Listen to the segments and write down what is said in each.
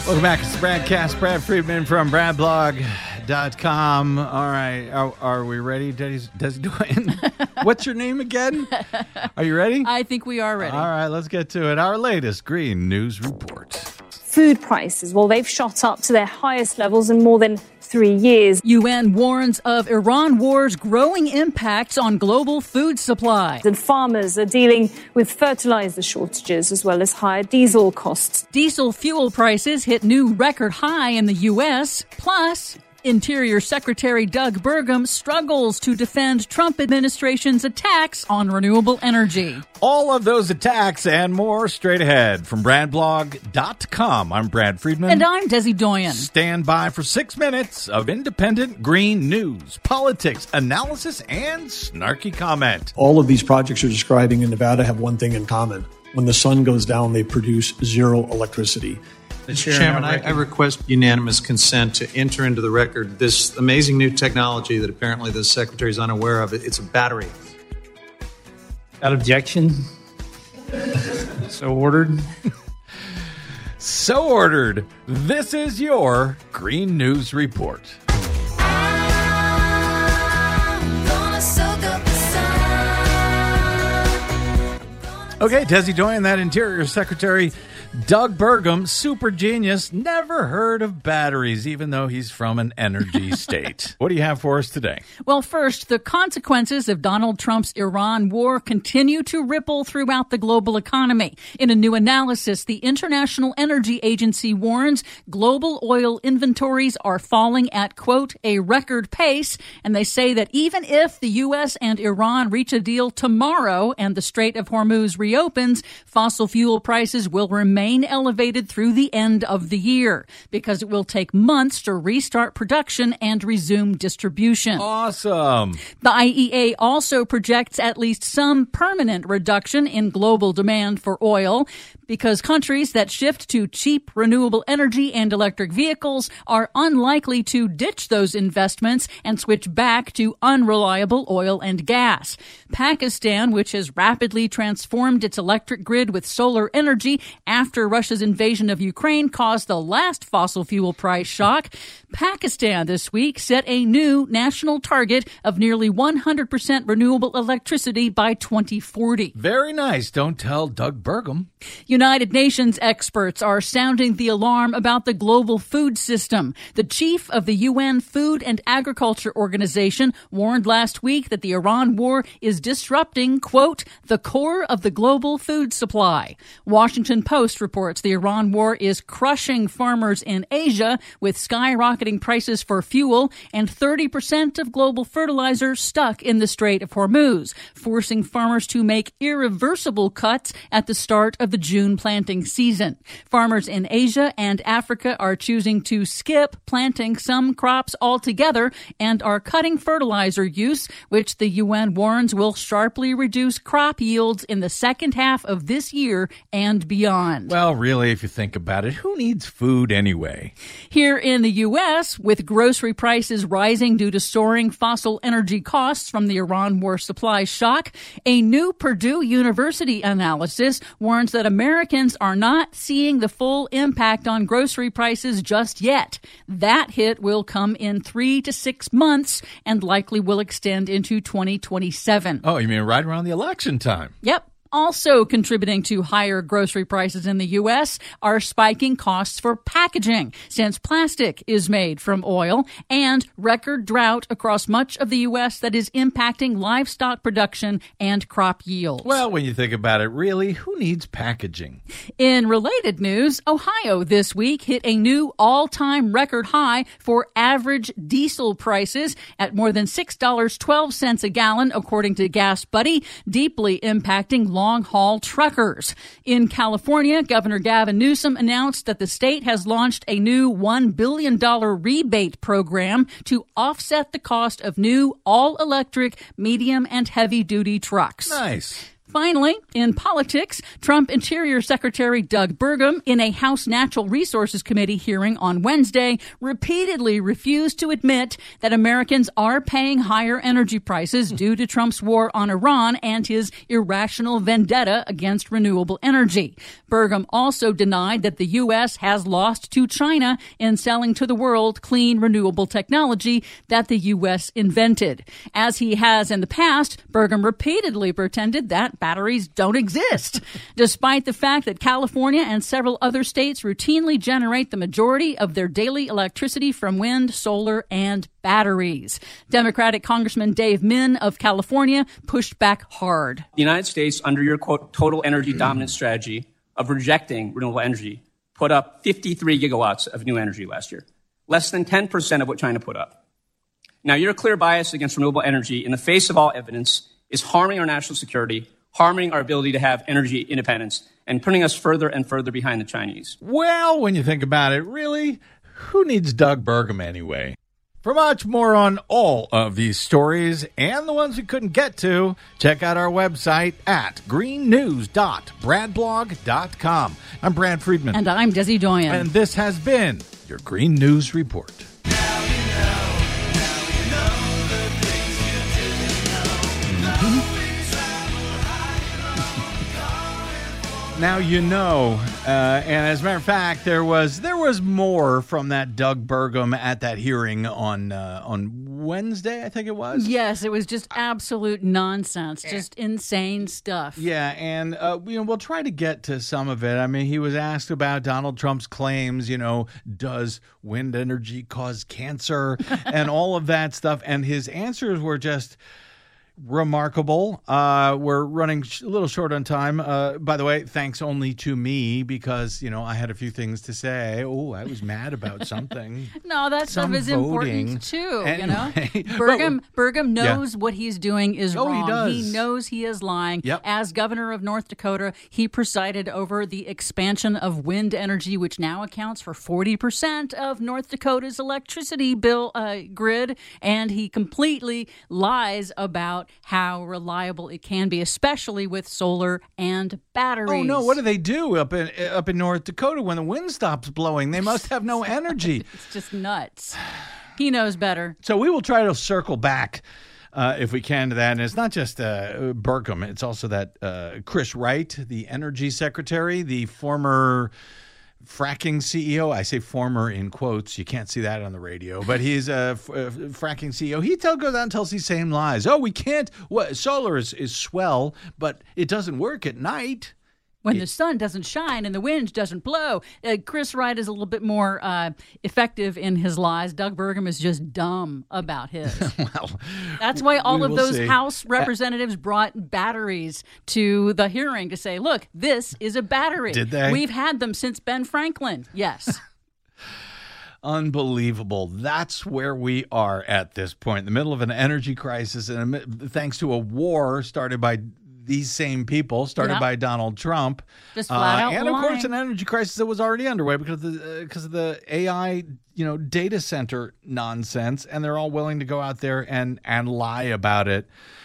Welcome back. It's the Bradcast. Brad Friedman from BradBlog.com. All right. Are we ready, Desi Doyen? What's your name again? Are you ready? I think we are ready. All right. Let's get to it. Our latest Green News Report. Food prices, well, they've shot up to their highest levels in more than 3 years. UN warns of Iran war's growing impacts on global food supply. And farmers are dealing with fertilizer shortages as well as higher diesel costs. Diesel fuel prices hit new record high in the U.S. Plus, Interior Secretary Doug Burgum struggles to defend Trump administration's attacks on renewable energy. All of those attacks and more straight ahead from BradBlog.com. I'm Brad Friedman. And I'm Desi Doyen. Stand by for 6 minutes of independent green news, politics, analysis, and snarky comment. All of these projects you're describing in Nevada have one thing in common. When the sun goes down, they produce zero electricity. Mr. Chairman, I request unanimous consent to enter into the record this amazing new technology that apparently the Secretary is unaware of. It's a battery. Without objection. So ordered. So ordered. This is your Green News Report. Okay, Desi Doyen, that Interior Secretary Doug Burgum, super genius, never heard of batteries, even though he's from an energy state. What do you have for us today? Well, first, the consequences of Donald Trump's Iran war continue to ripple throughout the global economy. In a new analysis, the International Energy Agency warns global oil inventories are falling at, quote, a record pace. And they say that even if the U.S. and Iran reach a deal tomorrow and the Strait of Hormuz reopens, fossil fuel prices will remain elevated through the end of the year because it will take months to restart production and resume distribution. Awesome. The IEA also projects at least some permanent reduction in global demand for oil because countries that shift to cheap renewable energy and electric vehicles are unlikely to ditch those investments and switch back to unreliable oil and gas. Pakistan, which has rapidly transformed its electric grid with solar energy after Russia's invasion of Ukraine caused the last fossil fuel price shock, Pakistan this week set a new national target of nearly 100% renewable electricity by 2040. Very nice. Don't tell Doug Burgum. United Nations experts are sounding the alarm about the global food system. The chief of the UN Food and Agriculture Organization warned last week that the Iran war is disrupting, quote, the core of the global food supply. Washington Post reports the Iran war is crushing farmers in Asia with skyrocketing prices for fuel and 30% of global fertilizer stuck in the Strait of Hormuz, forcing farmers to make irreversible cuts at the start of the June planting season. Farmers in Asia and Africa are choosing to skip planting some crops altogether and are cutting fertilizer use, which the UN warns will sharply reduce crop yields in the second half of this year and beyond. Well, really, if you think about it, who needs food anyway? Here in the U.S., with grocery prices rising due to soaring fossil energy costs from the Iran war supply shock, a new Purdue University analysis warns that Americans are not seeing the full impact on grocery prices just yet. That hit will come in 3 to 6 months and likely will extend into 2027. Oh, you mean right around the election time? Yep. Also contributing to higher grocery prices in the U.S. are spiking costs for packaging, since plastic is made from oil, and record drought across much of the U.S. that is impacting livestock production and crop yields. Well, when you think about it, really, who needs packaging? In related news, Ohio this week hit a new all-time record high for average diesel prices at more than $6.12 a gallon, according to Gas Buddy, deeply impacting long-haul truckers. In California, Governor Gavin Newsom announced that the state has launched a new $1 billion rebate program to offset the cost of new all-electric medium and heavy-duty trucks. Nice. Finally, in politics, Trump Interior Secretary Doug Burgum, in a House Natural Resources Committee hearing on Wednesday, repeatedly refused to admit that Americans are paying higher energy prices due to Trump's war on Iran and his irrational vendetta against renewable energy. Burgum also denied that the U.S. has lost to China in selling to the world clean renewable technology that the U.S. invented. As he has in the past, Burgum repeatedly pretended that batteries don't exist, despite the fact that California and several other states routinely generate the majority of their daily electricity from wind, solar, and batteries. Democratic Congressman Dave Min of California pushed back hard. The United States, under your, quote, total energy dominance strategy of rejecting renewable energy, put up 53 gigawatts of new energy last year, less than 10% of what China put up. Now, your clear bias against renewable energy in the face of all evidence is harming our national security, harming our ability to have energy independence, and putting us further and further behind the Chinese. Well, when you think about it, really, who needs Doug Burgum anyway? For much more on all of these stories and the ones we couldn't get to, check out our website at greennews.bradblog.com. I'm Brad Friedman. And I'm Desi Doyen. And this has been your Green News Report. Now you know, and as a matter of fact, there was more from that Doug Burgum at that hearing on Wednesday, I think it was. Yes, it was just absolute nonsense, just insane stuff. Yeah, and we'll try to get to some of it. I mean, he was asked about Donald Trump's claims. Does wind energy cause cancer, and all of that stuff, and his answers were just remarkable. We're running a little short on time. By the way, thanks only to me because, I had a few things to say. Oh, I was mad about something. No, that stuff is important too, anyway. Burgum knows what he's doing is wrong. He does. He knows he is lying. Yep. As governor of North Dakota, he presided over the expansion of wind energy, which now accounts for 40% of North Dakota's electricity bill grid, and he completely lies about how reliable it can be, especially with solar and batteries. Oh no! What do they do up in North Dakota when the wind stops blowing? They must have no energy. It's just nuts. He knows better. So we will try to circle back, if we can, to that. And it's not just Burgum; it's also that Chris Wright, the Energy Secretary, the former fracking CEO. I say former in quotes. You can't see that on the radio, but he's a fracking CEO. He goes out and tells these same lies. Oh, we can't. Solar is swell, but it doesn't work at night. When the sun doesn't shine and the wind doesn't blow. Chris Wright is a little bit more effective in his lies. Doug Burgum is just dumb about his. Well, that's why all of those see. House representatives brought batteries to the hearing to say, look, this is a battery. Did they? We've had them since Ben Franklin. Yes. Unbelievable. That's where we are at this point, in the middle of an energy crisis, and thanks to a war started by these same people, started by Donald Trump, just flat out and lying. of course an energy crisis that was already underway because of the AI, data center nonsense, and they're all willing to go out there and lie about it.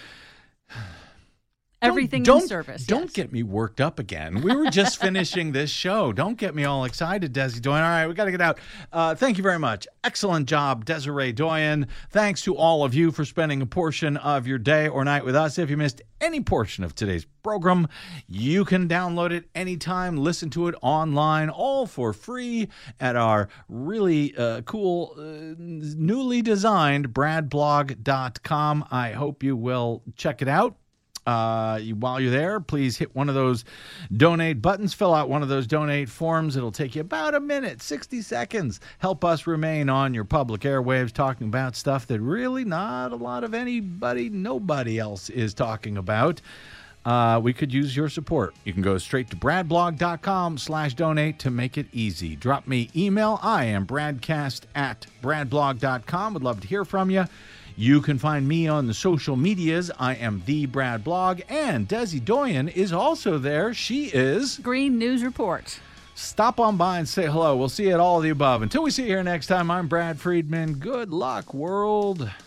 Everything in service. Don't get me worked up again. We were just finishing this show. Don't get me all excited, Desi Doyen. All right, we got to get out. Thank you very much. Excellent job, Desiree Doyen. Thanks to all of you for spending a portion of your day or night with us. If you missed any portion of today's program, you can download it anytime, listen to it online, all for free at our really cool, newly designed bradblog.com. I hope you will check it out. While you're there, please hit one of those donate buttons, fill out one of those donate forms. It'll take you about a minute, 60 seconds. Help us remain on your public airwaves talking about stuff that really not a lot of nobody else is talking about. We could use your support. You can go straight to bradblog.com/donate to make it easy. Drop me email. I am bradcast@bradblog.com. Would love to hear from you. You can find me on the social medias. I am the Brad Blog, and Desi Doyen is also there. She is Green News Report. Stop on by and say hello. We'll see you at all of the above. Until we see you here next time, I'm Brad Friedman. Good luck, world.